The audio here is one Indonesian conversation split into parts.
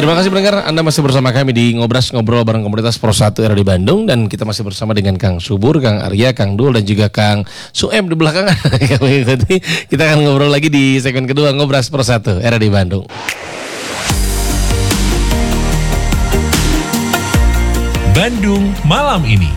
Terima kasih pendengar, Anda masih bersama kami di Ngobras, ngobrol bareng komunitas Pro 1 RA di Bandung. Dan kita masih bersama dengan Kang Subur, Kang Arya, Kang Dul, dan juga Kang Suem di belakangan. Kita akan ngobrol lagi di segmen kedua Ngobras Pro 1 RA di Bandung. Bandung malam ini.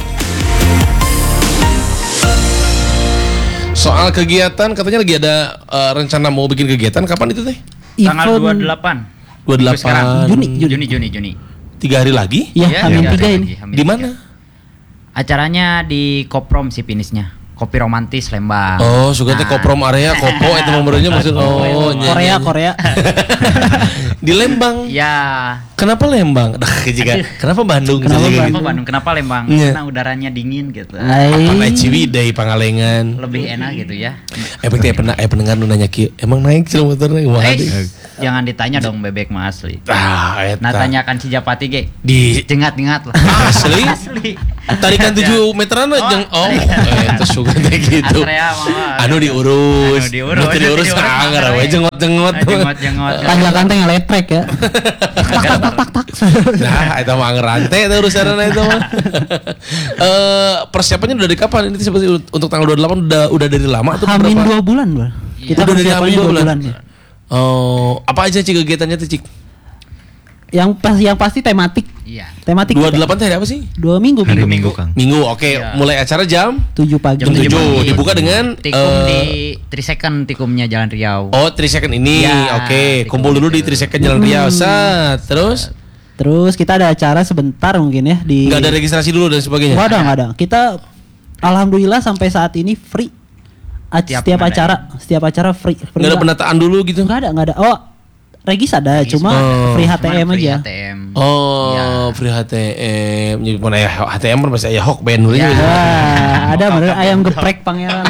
Soal kegiatan, katanya lagi ada rencana mau bikin kegiatan. Kapan itu teh? Tanggal 28 Juni. 3 hari lagi? Ya, Hamin 3 ini. Di mana? Acaranya di Koprom sih finishnya. Kopi Romantis Lembang. Oh, suka teh Koprom area Kopo itu nomornya maksud. Oh, Korea. Di Lembang. Ya. Kenapa Lembang? Kenapa Bandung? Kenapa Lembang? Yeah. Karena udaranya dingin gitu. Apa Ciwidey Pangalengan. Lebih enak gitu ya. Pendengar nu nanya kieu, emang naik sih motornya kumaha deui? Jangan ditanya dong Bebek mah asli. Eta. Nah tanyakan si Japati ge. Di jengat-jengat lah. Asli? Tarikan 7 meteran eta suka teh gitu. Anu diurus. Nu teu diurus anggar we jengot-jengot. Tanjakan teh ngeleprek ya. Nah, eta mah ngerante eta urusanna eta mah. Persiapannya udah dari kapan? Ini seperti untuk tanggal 28 udah dari lama atau berapa? Hamin 2 bulan, Bang. Kita udah dari Hamin 2 bulan. Ya. Oh, apa aja Cik kegiatannya tuh, Cik? Yang pasti tematik. Iya. Tematik. 28 teh apa sih? 2 minggu. Hari Minggu, Kang. Minggu, oke. Ya. Mulai acara jam 7 pagi. Jam 7 dibuka dengan tikum di 3 second tikumnya Jalan Riau. Oh, 3 second ini. Ya, Oke. tikum Kumpul dulu di gitu. 3 second Jalan Riau. Terus kita ada acara sebentar mungkin ya di. enggak ada registrasi dulu dan sebagainya. Enggak ada. Kita alhamdulillah sampai saat ini free. Setiap acara free. Enggak ada penataan dulu gitu. Enggak ada. Oh, regis ada, cuma free HTM aja. Oh, free HTM. Jadi mana ya HTM kan masih aya hok band dulu Ya. ya. Ada bener ayam geprek pangeran.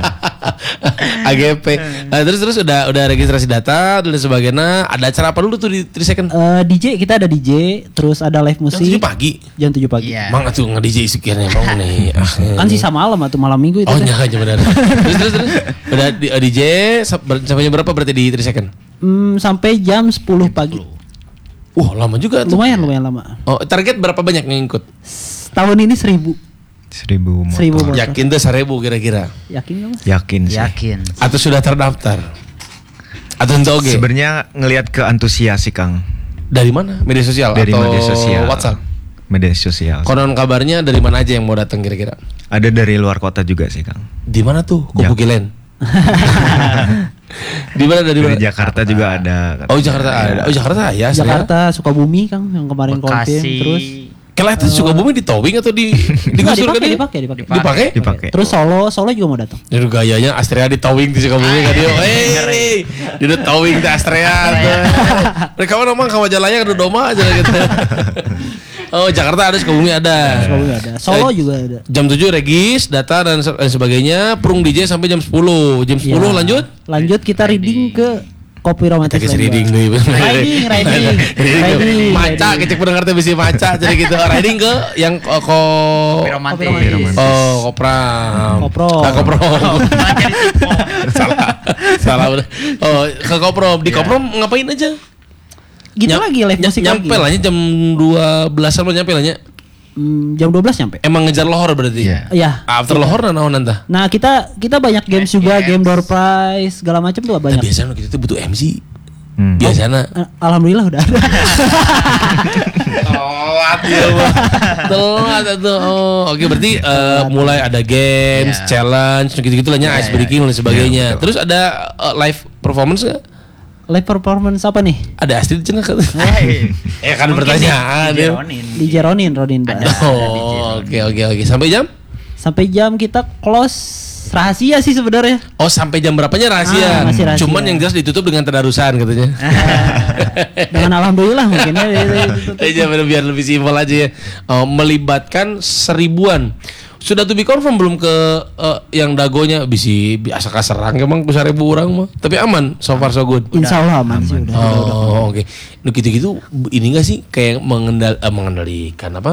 AGP. Nah, terus udah registrasi data dan sebagainya. Ada acara apa dulu tuh di 3 second? DJ kita ada DJ, terus ada live musik. Jam 7 pagi. Jam 7 pagi. Iya. Mang atuh nge-DJ sekian emang nih. Kan sisa malam atau malam minggu itu. Oh, iya benar. Terus. Udah DJ sampai jam berapa berarti di 3 second? Sampai jam 10 pagi. Lama juga tuh. Lumayan lama. Oh, target berapa banyak yang ikut? Tahun ini 1.000 motor. Yakin tuh 1.000 kira-kira? Yakin nggak Mas? Yakin sih. Atau sudah terdaftar? Atau untuk oke? Sebenarnya ngelihat ke antusias sih, Kang. Dari mana? Media sosial Dari atau media sosial. WhatsApp? Media sosial. Konon kabarnya dari mana aja yang mau datang kira-kira? Ada dari luar kota juga sih, Kang. Di mana tuh? Kupugilen. Di mana dari mana? Jakarta juga ada. Oh, Jakarta ada. Oh, Jakarta ya. Jakarta, Sukabumi Kang yang kemarin konfirm terus. Kalau itu Sukabumi di towing atau digusur kan? Dipakai. Terus Solo juga mau datang. Jadi gayanya Astrea di towing di Sukabumi kan dia. Di towing di Astrea. Mereka mah nomang kawan jalannya ke Dodoma aja gitu. Oh, Jakarta ada, Sukabumi ada. Solo juga ada. Jam 7 regis, data dan sebagainya, prung DJ sampai jam 10. Jam 10 lanjut? Lanjut kita reading ke Kopi Romantis. Kita reading deh. Riding. Maca, kecek pendengar teh bisa maca jadi gitu. Riding ke yang Kopi Romantis. Oh, Kopram. Salah udah. Oh, ke Kopram. Di Kopram ngapain aja? Gitu lagi live musik lagi. Nyampe lah jam 12-an lo nyampe lah nya. Jam 12 nyampe. Emang ngejar lohor berarti? Iya. After lohor naon anta? Nah, kita banyak games juga, game door prize, segala macam tuh banyak. Biasanya kita tuh butuh MC. Biasanya. Alhamdulillah udah ada. Telat tuh. Oh, oke berarti mulai ada games, challenge, gitu-gitu lah nya, ice breaking dan sebagainya. Terus ada live performance enggak? Live performance apa nih? Ada Astrid cenah kan? Kan pertanyaan dia. DJ Ronin. Oh, oke. Sampai jam kita close rahasia sih sebenarnya. Oh, sampai jam berapanya rahasia? Masih rahasia. Cuman yang jelas ditutup dengan tadarusan katanya. Dengan alhamdulillah mungkin ya. Biar lebih simpel aja ya. Melibatkan 1.000-an. Sudah to be confirm belum ke yang dagonya biasa kaserang emang 1.000 orang mah. Tapi aman, so far so good. Insya Allah aman sih udah. Oh, oke. Nah, gitu-gitu ini enggak sih kayak mengendalikan apa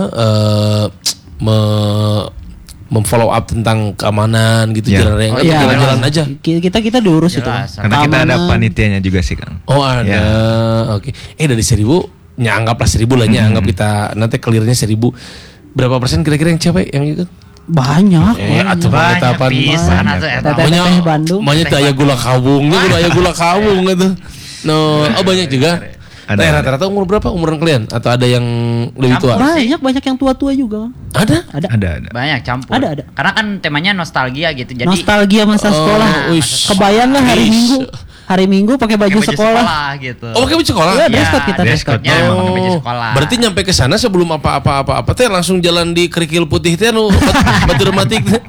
memfollow up tentang keamanan gitu jalan aja. Kita diurus itu. Karena kita ada panitianya juga sih, Kang. Oh, ada. Oke. Dari 1.000 anggaplah 1.000 lah ya, anggap kita nanti clearnya 1.000. Berapa persen kira-kira yang cewek yang ikut? Banyak. Atuh Banyak apa pisan atuh eta. Teteh Bandung. banyak tuh aya gula kawungnya, aya gula kawung gitu. No, banyak juga. Ada. Rata-rata umur berapa umuran kalian? Atau ada yang lebih tua? Banyak yang tua-tua juga. Ada? Ada. Banyak campur. Ada. Karena kan temanya nostalgia gitu. Jadi Nostalgia masa sekolah. uish. Kebayang nggak hari Minggu pakai baju pakai sekolah. gitu. Oh, pakai baju sekolah? Iya, dress code kita, dress code. Ya, emang pakai baju sekolah. Berarti nyampe ke sana sebelum apa-apa teh langsung jalan di kerikil putih teh anu batu rematik teh.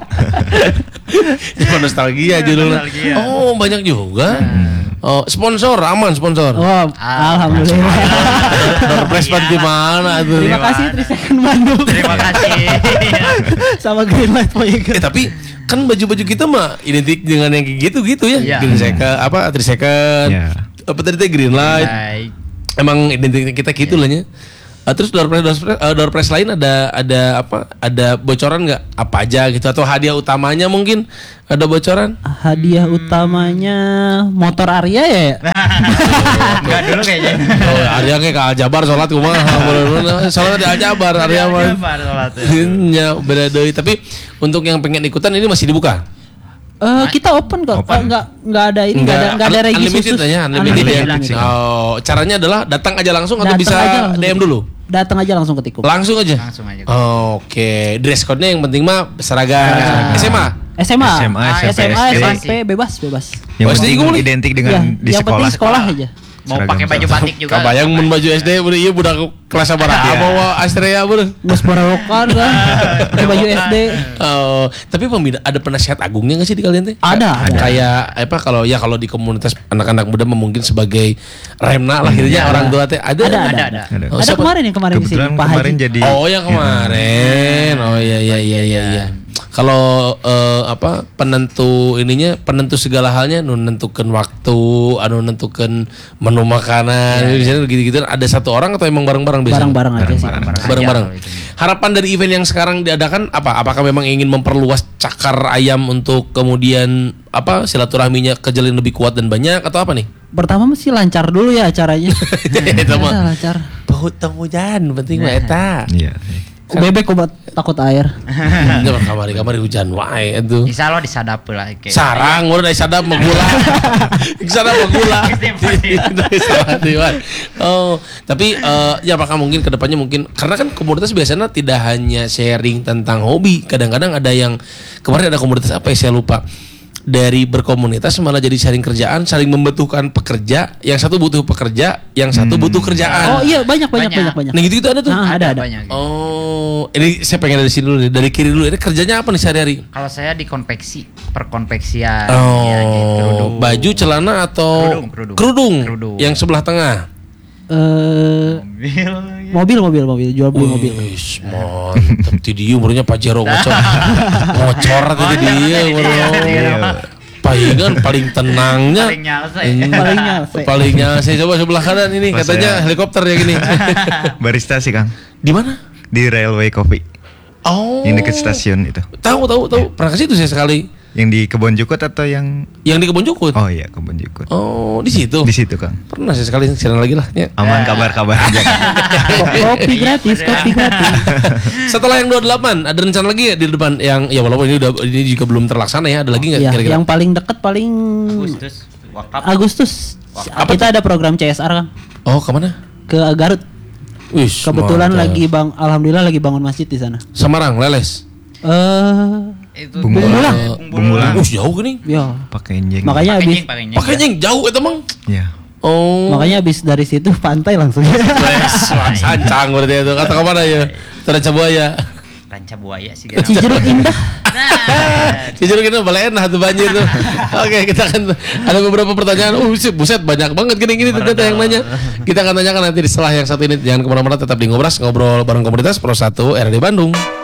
Cuma nostalgia judulnya. Nostalgia. Oh, banyak juga. Oh, sponsor aman sponsor. Oh, alhamdulillah. Respon gimana tuh? Terima kasih Trisakti Bandung. Terima kasih. Sama Greenlight Poyega. Tapi kan baju-baju kita mah identik dengan yang kayak gitu ya. Iya. Green second, apa 3 second. Iya. Apa tadi teh green light. Baik. Emang identik kita gitu lah ya. Terus door prize lain ada apa? Ada bocoran nggak? Apa aja gitu atau hadiah utamanya mungkin ada bocoran? Hadiah utamanya motor Arya ya. Enggak dulu kayaknya. Oh, Arya kayak ke Aljabar sholat kumaha? Sholat di Aljabar Arya mah. Ya beda deui. Tapi untuk yang pengen ikutan ini masih dibuka. Kita open kok. Nggak ada ini, nggak ada regis unlimited khusus. ya, unlimited ya. Unlimited. Oh, caranya adalah datang aja langsung atau Datang bisa aja langsung. DM dulu? Datang aja langsung ke Tikum. Langsung aja. Langsung aja. Oke, dress code-nya yang penting mah seragam. SMA. SMA, SMP, SMP bebas. Yang Oh, SD penting juga boleh? identik Ya, dengan di yang penting sekolah. sekolah aja. Mau Seragam pakai baju sama. batik juga. Kabayang mun baju SD udah ieu budak kelas sabaraha bawa Astrea bener. Nggak sebarokan kan. Pakai baju SD. Oh, tapi pembina ada penasihat agungnya nggak sih di kalian teh? Ada. Kayak apa kalau di komunitas anak-anak muda mungkin sebagai remna lah akhirnya orang tua teh ada. Ada. Oh, Ada siapa? kemarin di sini Kebetulan Pak kemarin Haji. jadi Oh yang kemarin. Oh iya. Kalau penentu segala halnya nentukan waktu, nentukan menu makanan, misalnya gitu-gitu ada satu orang atau emang bareng-bareng biasanya? Bareng-bareng aja sih. Bareng-bareng. Aja kalau itu. Harapan dari event yang sekarang diadakan apa? Apakah memang ingin memperluas cakar ayam untuk kemudian silaturahminya kejalin lebih kuat dan banyak atau apa nih? Pertama mesti lancar dulu ya acaranya. Eta mah. Lancar. Bahu temujan penting mah eta. Iya. Bebek obat takut air. Nya kamari hujan wae itu. Insya Allah disadap lah. kayak. Sarang urang sadap menggula. Sadap menggula. Oh, tapi ya apakah mungkin kedepannya mungkin karena kan komunitas biasanya tidak hanya sharing tentang hobi, kadang-kadang ada yang kemarin ada komunitas apa ya saya lupa. Dari berkomunitas malah jadi saling kerjaan, saling membutuhkan pekerja, yang satu butuh pekerja, yang satu butuh kerjaan. Oh iya banyak. Nah gitu ada tuh. Ada. Banyak. Oh, ini saya pengen dari sini dulu nih, dari kiri dulu. Ini kerjanya apa nih sehari-hari? Kalau saya di konveksi, perkonveksian. Oh, ya, gitu. baju, celana atau Kerudung. Yang sebelah tengah. Mobil jual beli mobil. Wis, mantap. Ti dieu umurnya Pajero ngocor. Ngocor tadi dia umurnya. Palingan paling tenangnya. Paling nyalse. Coba sebelah kanan ini Pas katanya saya- helikopter ya gini. Barista sih Kang. Di mana? Di Railway Coffee. Oh. Yang dekat stasiun itu. Tahu. Pernah ke situ saya sekali. Yang di Kebon Jukut atau yang Yang di Kebon Jukut. Oh iya Kebon Jukut. Oh, di situ. Di situ Kang. Pernah saya sekali siaran lagi lah ya. Aman kabar-kabar aja. Kopi gratis. Setelah yang 28 ada rencana lagi ya di depan yang ya walaupun ini juga belum terlaksana ya, ada lagi nggak Ya, kira-kira? yang paling dekat paling Agustus. Kita ada program CSR kan Oh, kemana? ke Garut. Wis, Kebetulan mantap. alhamdulillah lagi bangun masjid di sana. Semarang, Leles. Itu Bungbulang. Jauh gini. Ya. Pakai jeng. Makanya habis Pakai jeng jauh itu emang. Ya. Oh. makanya habis dari situ pantai langsung. Wes, sancang berarti itu. Kata kemana ya? Ranca Buaya. Ranca Buaya sih. Cijeruk Indah. Jujur kita boleh enak tuh banjir tuh. Oke, kita akan ada beberapa pertanyaan. Buset banyak banget gini ternyata yang nanya. Kita akan tanyakan nanti di setelah yang satu ini. Jangan kemana-mana, tetap di Ngobras, ngobrol bareng komunitas Pro 1 RRD Bandung.